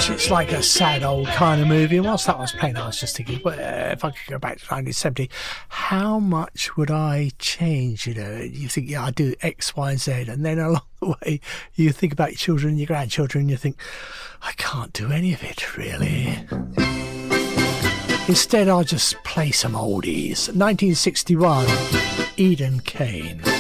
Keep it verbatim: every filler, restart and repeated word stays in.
much it's like a sad old kind of movie. And whilst that was playing, I was just thinking, well, if I could go back to nineteen seventy, how much would I change? You know, you think, yeah, I do X, Y, and Z, and then along the way, you think about your children and your grandchildren, and you think, I can't do any of it, really. Instead, I'll just play some oldies. nineteen sixty-one, Eden Kane.